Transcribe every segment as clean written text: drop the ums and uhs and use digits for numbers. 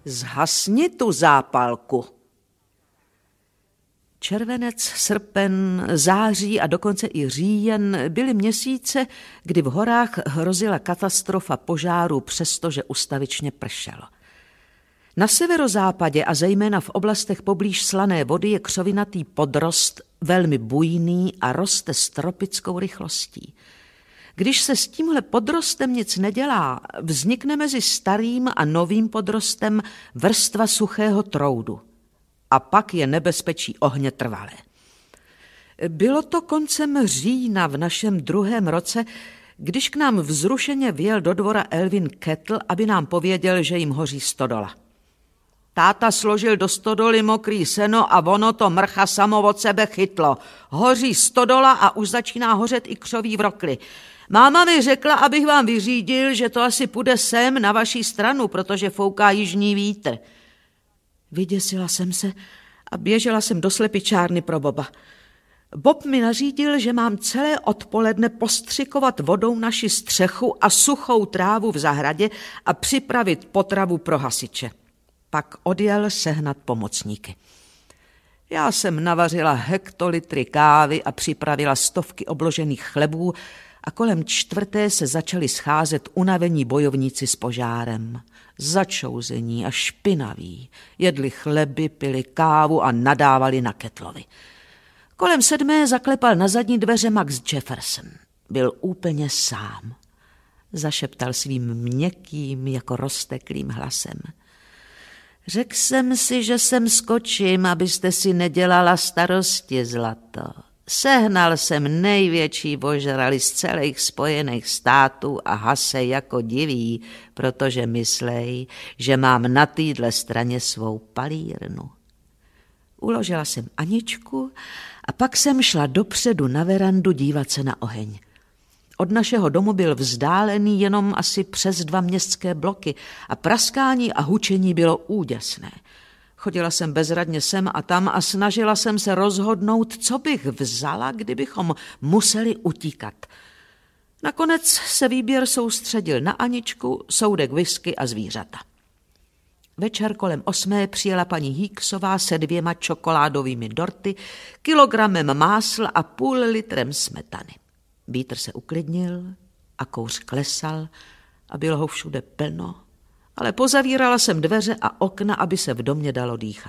Zhasni tu zápalku. Červenec, srpen, září a dokonce i říjen byly měsíce, kdy v horách hrozila katastrofa požáru, přestože ustavičně pršelo. Na severozápadě a zejména v oblastech poblíž Slané vody je křovinatý podrost velmi bujný a roste s tropickou rychlostí. Když se s tímhle podrostem nic nedělá, vznikne mezi starým a novým podrostem vrstva suchého troudu. A pak je nebezpečí ohně trvalé. Bylo to koncem října v našem 2. roce, když k nám vzrušeně vjel do dvora Elvin Kettl, aby nám pověděl, že jim hoří stodola. Táta složil do stodoly mokrý seno a ono to mrcha samo od sebe chytlo. Hoří stodola a už začíná hořet i křoví vrokly. Máma mi řekla, abych vám vyřídil, že to asi půjde sem na vaši stranu, protože fouká jižní vítr. Vyděsila jsem se a běžela jsem do slepičárny pro Boba. Bob mi nařídil, že mám celé odpoledne postřikovat vodou naši střechu a suchou trávu v zahradě a připravit potravu pro hasiče. Pak odjel sehnat pomocníky. Já jsem navařila hektolitry kávy a připravila stovky obložených chlebů a kolem 4. se začali scházet unavení bojovníci s požárem. Začouzení a špinaví. Jedli chleby, pili kávu a nadávali na Kettlovi. Kolem 7. zaklepal na zadní dveře Max Jefferson. Byl úplně sám. Zašeptal svým měkkým, jako rozteklým hlasem. Řekl jsem si, že sem skočím, abyste si nedělala starosti, zlato. Sehnal jsem největší ožrali z celých Spojených států a hase jako diví, protože myslej, že mám na téhle straně svou palírnu. Uložila jsem Aničku a pak jsem šla dopředu na verandu dívat se na oheň. Od našeho domu byl vzdálený jenom asi přes 2 městské bloky a praskání a hučení bylo úděsné. Chodila jsem bezradně sem a tam a snažila jsem se rozhodnout, co bych vzala, kdybychom museli utíkat. Nakonec se výběr soustředil na Aničku, soudek whisky a zvířata. Večer kolem 8. přijela paní Hicksová se 2 čokoládovými dorty, kilogramem másla a půl litrem smetany. Vítr se uklidnil a kouř klesal a bylo ho všude plno, ale pozavírala jsem dveře a okna, aby se v domě dalo dýchat.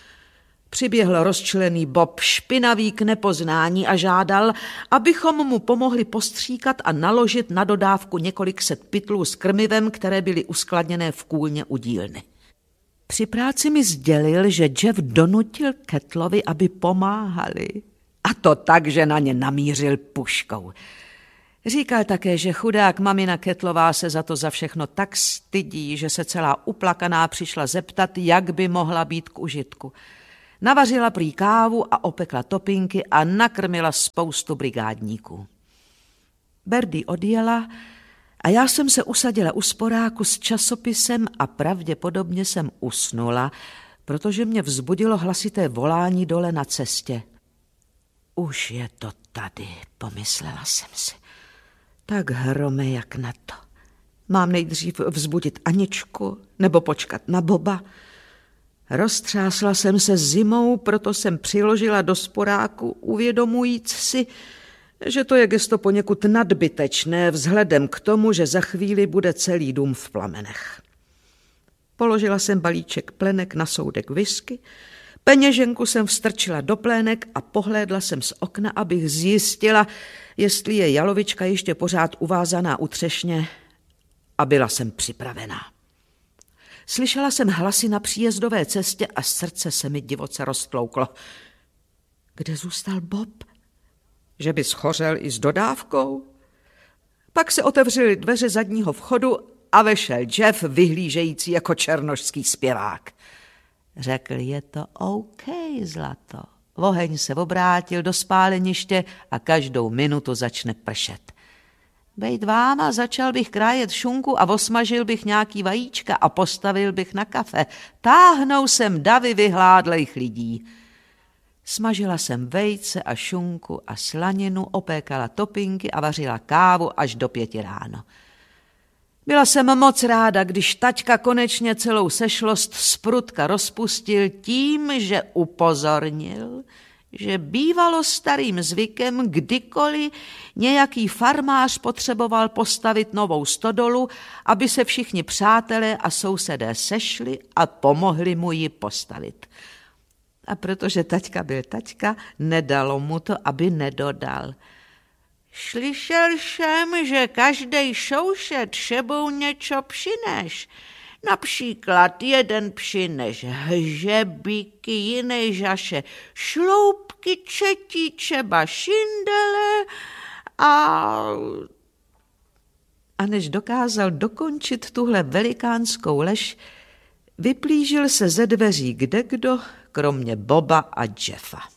Přiběhl rozčilený Bob, špinavý k nepoznání a žádal, abychom mu pomohli postříkat a naložit na dodávku několik set pytlů s krmivem, které byly uskladněné v kůlně u dílny. Při práci mi sdělil, že Jeff donutil Kettlovi, aby pomáhali. A to tak, že na ně namířil puškou. Říkal také, že chudák mamina Kettlová se za všechno tak stydí, že se celá uplakaná přišla zeptat, jak by mohla být k užitku. Navařila prý kávu a opekla topinky a nakrmila spoustu brigádníků. Berdy odjela a já jsem se usadila u sporáku s časopisem a pravděpodobně jsem usnula, protože mě vzbudilo hlasité volání dole na cestě. Už je to tady, pomyslela jsem si. Tak hrome jak na to. Mám nejdřív vzbudit Aničku nebo počkat na Boba? Roztřásla jsem se zimou, proto jsem přiložila do sporáku, uvědomujíc si, že to je gesto poněkud nadbytečné vzhledem k tomu, že za chvíli bude celý dům v plamenech. Položila jsem balíček plenek na soudek whisky, peněženku jsem vstrčila do plének a pohlédla jsem z okna, abych zjistila, jestli je jalovička ještě pořád uvázaná u třešně, a byla jsem připravená. Slyšela jsem hlasy na příjezdové cestě a srdce se mi divoce roztlouklo. Kde zůstal Bob? Že by schořel i s dodávkou? Pak se otevřely dveře zadního vchodu a vešel Jeff, vyhlížející jako černošský zpěvák. Řekl, je to OK, zlato. Oheň se obrátil do spáleniště a každou minutu začne pršet. Bejt váma, začal bych krájet šunku a osmažil bych nějaký vajíčka a postavil bych na kafe. Táhnou sem davy vyhládlejch lidí. Smažila jsem vejce a šunku a slaninu, opékala topinky a vařila kávu až do 5 ráno. Byla jsem moc ráda, když taťka konečně celou sešlost z prutka rozpustil tím, že upozornil, že bývalo starým zvykem, kdykoliv nějaký farmář potřeboval postavit novou stodolu, aby se všichni přátelé a sousedé sešli a pomohli mu ji postavit. A protože taťka byl taťka, nedalo mu to, aby nedodal. Slyšel jsem, že každej soušed sebou něco přineš. Například jeden přineš hřebíky, jiný žaše šloupky, třetí třeba šindele a než dokázal dokončit tuhle velikánskou lež, vyplížil se ze dveří kdekdo, kromě Boba a Jeffa.